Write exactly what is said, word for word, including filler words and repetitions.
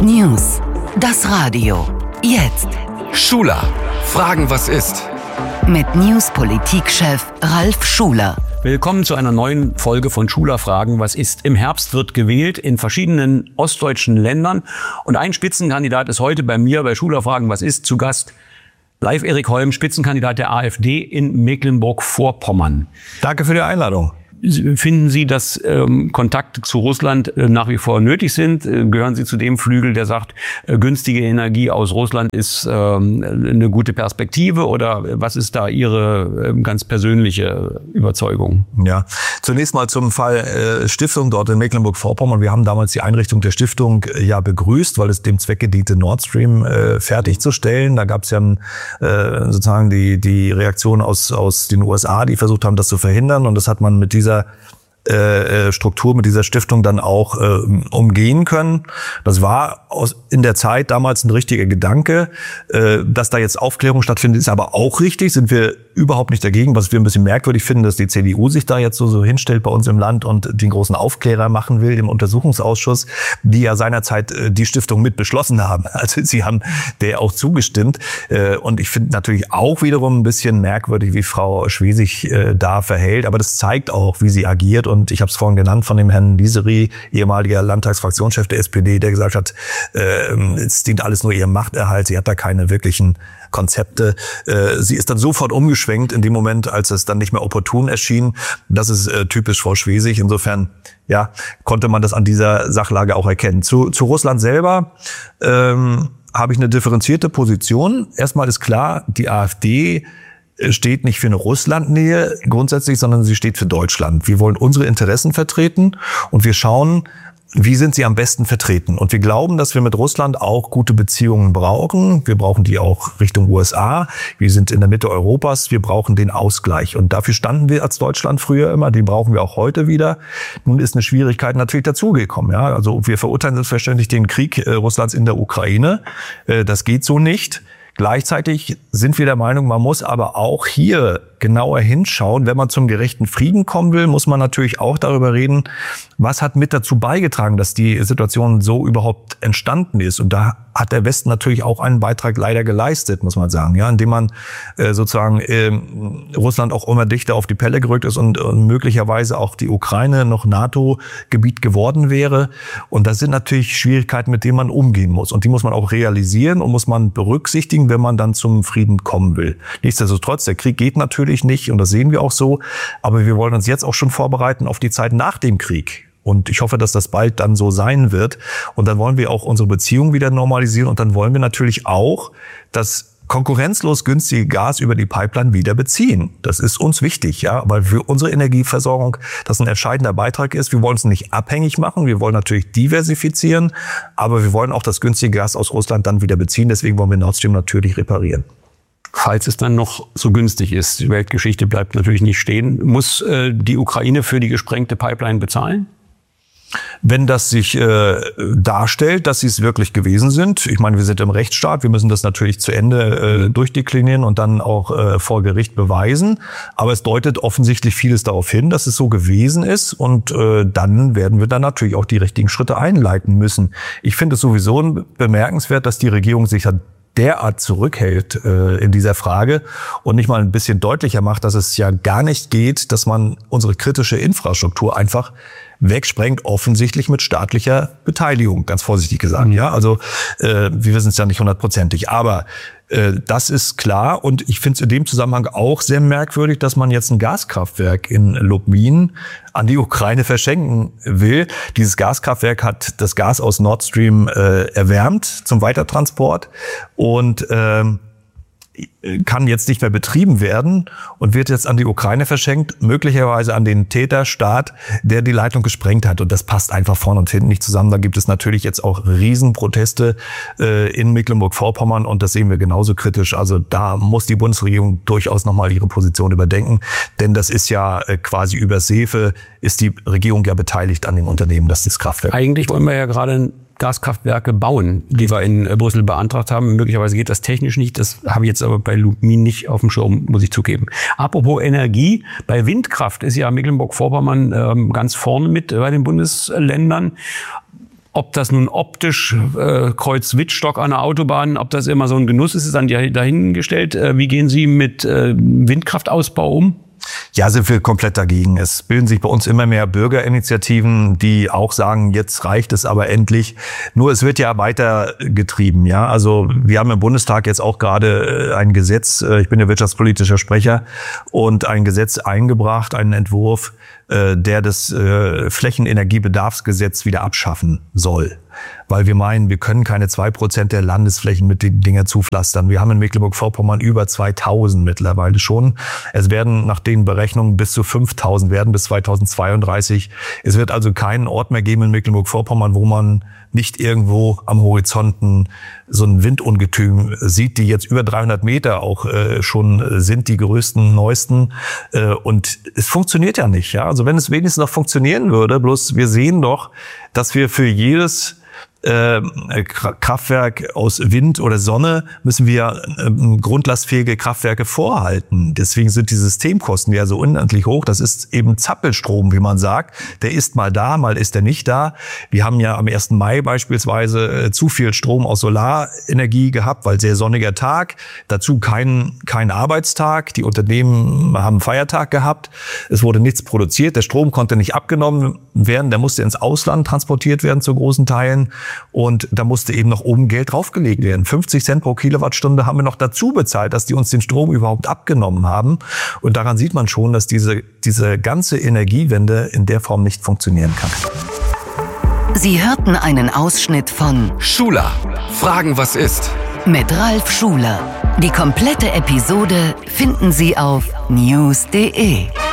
News. Das Radio. Jetzt. Schuler. Fragen, was ist? Mit News-Politikchef Ralf Schuler. Willkommen zu einer neuen Folge von Schuler Fragen, was ist? Im Herbst wird gewählt in verschiedenen ostdeutschen Ländern. Und ein Spitzenkandidat ist heute bei mir bei Schuler Fragen, was ist? Zu Gast live Erik Holm, Spitzenkandidat der AfD in Mecklenburg-Vorpommern. Danke für die Einladung. Finden Sie, dass ähm, Kontakte zu Russland äh, nach wie vor nötig sind? Äh, gehören Sie zu dem Flügel, der sagt, äh, günstige Energie aus Russland ist ähm, eine gute Perspektive? Oder was ist da Ihre äh, ganz persönliche Überzeugung? Ja, zunächst mal zum Fall äh, Stiftung dort in Mecklenburg-Vorpommern. Wir haben damals die Einrichtung der Stiftung äh, ja begrüßt, weil es dem Zwecke diente, Nord Stream äh, fertigzustellen. Da gab es ja äh, sozusagen die die Reaktion aus aus den U S A, die versucht haben, das zu verhindern. Und das hat man mit dieser Äh, Struktur, mit dieser Stiftung dann auch äh, umgehen können. Das war aus, in der Zeit damals ein richtiger Gedanke. Äh, dass da jetzt Aufklärung stattfindet, ist aber auch richtig, sind wir überhaupt nicht dagegen. Was wir ein bisschen merkwürdig finden, dass die C D U sich da jetzt so, so hinstellt bei uns im Land und den großen Aufklärer machen will im Untersuchungsausschuss, die ja seinerzeit äh, die Stiftung mit beschlossen haben. Also sie haben der auch zugestimmt. Äh, und ich finde natürlich auch wiederum ein bisschen merkwürdig, wie Frau Schwesig äh, da verhält. Aber das zeigt auch, wie sie agiert. Und ich habe es vorhin genannt von dem Herrn Lisery, ehemaliger Landtagsfraktionschef der S P D, der gesagt hat, äh, es dient alles nur ihrem Machterhalt. Sie hat da keine wirklichen Konzepte. Äh, sie ist dann sofort umgeschwenkt in dem Moment, als es dann nicht mehr opportun erschien. Das ist äh, typisch Frau Schwesig. Insofern, ja, konnte man das an dieser Sachlage auch erkennen. Zu, zu Russland selber ähm, habe ich eine differenzierte Position. Erstmal ist klar, die AfD steht nicht für eine Russlandnähe grundsätzlich, sondern sie steht für Deutschland. Wir wollen unsere Interessen vertreten und wir schauen, wie sind sie am besten vertreten. Und wir glauben, dass wir mit Russland auch gute Beziehungen brauchen. Wir brauchen die auch Richtung U S A. Wir sind in der Mitte Europas. Wir brauchen den Ausgleich. Und dafür standen wir als Deutschland früher immer. Den brauchen wir auch heute wieder. Nun ist eine Schwierigkeit natürlich dazugekommen. Ja, also wir verurteilen selbstverständlich den Krieg äh, Russlands in der Ukraine. Äh, das geht so nicht. Gleichzeitig sind wir der Meinung, man muss aber auch hier genauer hinschauen. Wenn man zum gerechten Frieden kommen will, muss man natürlich auch darüber reden, was hat mit dazu beigetragen, dass die Situation so überhaupt entstanden ist. Und da hat der Westen natürlich auch einen Beitrag leider geleistet, muss man sagen, ja, indem man äh, sozusagen äh, Russland auch immer dichter auf die Pelle gerückt ist und, und möglicherweise auch die Ukraine noch NATO-Gebiet geworden wäre. Und das sind natürlich Schwierigkeiten, mit denen man umgehen muss. Und die muss man auch realisieren und muss man berücksichtigen, wenn man dann zum Frieden kommen will. Nichtsdestotrotz, der Krieg geht natürlich nicht und das sehen wir auch so. Aber wir wollen uns jetzt auch schon vorbereiten auf die Zeit nach dem Krieg. Und ich hoffe, dass das bald dann so sein wird. Und dann wollen wir auch unsere Beziehungen wieder normalisieren. Und dann wollen wir natürlich auch das konkurrenzlos günstige Gas über die Pipeline wieder beziehen. Das ist uns wichtig, ja, weil für unsere Energieversorgung das ein entscheidender Beitrag ist. Wir wollen es nicht abhängig machen. Wir wollen natürlich diversifizieren. Aber wir wollen auch das günstige Gas aus Russland dann wieder beziehen. Deswegen wollen wir Nord Stream natürlich reparieren. Falls es dann noch so günstig ist, die Weltgeschichte bleibt natürlich nicht stehen, muss äh, die Ukraine für die gesprengte Pipeline bezahlen? Wenn das sich äh, darstellt, dass sie es wirklich gewesen sind, ich meine, wir sind im Rechtsstaat, wir müssen das natürlich zu Ende äh, durchdeklinieren und dann auch äh, vor Gericht beweisen. Aber es deutet offensichtlich vieles darauf hin, dass es so gewesen ist. Und äh, dann werden wir dann natürlich auch die richtigen Schritte einleiten müssen. Ich finde es sowieso bemerkenswert, dass die Regierung sich hat derart zurückhält äh, in dieser Frage und nicht mal ein bisschen deutlicher macht, dass es ja gar nicht geht, dass man unsere kritische Infrastruktur einfach wegsprengt, offensichtlich mit staatlicher Beteiligung, ganz vorsichtig gesagt. Ja, also äh, wir wissen es ja nicht hundertprozentig, aber äh, das ist klar. Und ich finde es in dem Zusammenhang auch sehr merkwürdig, dass man jetzt ein Gaskraftwerk in Lubmin an die Ukraine verschenken will. Dieses Gaskraftwerk hat das Gas aus Nord Stream äh, erwärmt zum Weitertransport und ähm, kann jetzt nicht mehr betrieben werden und wird jetzt an die Ukraine verschenkt, möglicherweise an den Täterstaat, der die Leitung gesprengt hat. Und das passt einfach vorne und hinten nicht zusammen. Da gibt es natürlich jetzt auch Riesenproteste äh, in Mecklenburg-Vorpommern und das sehen wir genauso kritisch. Also da muss die Bundesregierung durchaus nochmal ihre Position überdenken, denn das ist ja äh, quasi über Seefe, ist die Regierung ja beteiligt an dem Unternehmen, das das Kraftwerk. Eigentlich wollen wir ja gerade Gaskraftwerke bauen, die wir in Brüssel beantragt haben. Möglicherweise geht das technisch nicht. Das habe ich jetzt aber bei Lubmin nicht auf dem Schirm, muss ich zugeben. Apropos Energie, bei Windkraft ist ja Mecklenburg-Vorpommern ähm, ganz vorne mit bei den Bundesländern. ob das nun optisch äh, Kreuz-Wittstock an der Autobahn, ob das immer so ein Genuss ist, ist dann dahingestellt. Äh, wie gehen Sie mit äh, Windkraftausbau um? Ja, sind wir komplett dagegen. Es bilden sich bei uns immer mehr Bürgerinitiativen, die auch sagen, jetzt reicht es aber endlich. Nur es wird ja weitergetrieben, ja. Also wir haben im Bundestag jetzt auch gerade ein Gesetz, ich bin ja wirtschaftspolitischer Sprecher, und ein Gesetz eingebracht, einen Entwurf, der das Flächenenergiebedarfsgesetz wieder abschaffen soll. Weil wir meinen, wir können keine zwei Prozent der Landesflächen mit den Dinger zupflastern. Wir haben in Mecklenburg-Vorpommern über zweitausend mittlerweile schon. Es werden nach den Berechnungen bis zu fünftausend werden bis zweitausendzweiunddreißig. Es wird also keinen Ort mehr geben in Mecklenburg-Vorpommern, wo man nicht irgendwo am Horizonten so ein Windungetüm sieht, die jetzt über dreihundert Meter auch äh, schon sind, die größten, neuesten. Äh, und es funktioniert ja nicht. Ja? Also wenn es wenigstens noch funktionieren würde, bloß wir sehen doch, dass wir für jedes äh, Kraftwerk aus Wind oder Sonne müssen wir äh, grundlastfähige Kraftwerke vorhalten. Deswegen sind die Systemkosten ja so unendlich hoch. Das ist eben Zappelstrom, wie man sagt. Der ist mal da, mal ist er nicht da. Wir haben ja am ersten Mai beispielsweise äh, zu viel Strom aus Solarenergie gehabt, weil sehr sonniger Tag. Dazu kein, kein Arbeitstag. Die Unternehmen haben Feiertag gehabt. Es wurde nichts produziert. Der Strom konnte nicht abgenommen werden. Der musste ins Ausland transportiert werden zu großen Teilen. Und da musste eben noch oben Geld draufgelegt werden. fünfzig Cent pro Kilowattstunde haben wir noch dazu bezahlt, dass die uns den Strom überhaupt abgenommen haben. Und daran sieht man schon, dass diese, diese ganze Energiewende in der Form nicht funktionieren kann. Sie hörten einen Ausschnitt von Schuler. Fragen, was ist? Mit Ralf Schuler. Die komplette Episode finden Sie auf news punkt de.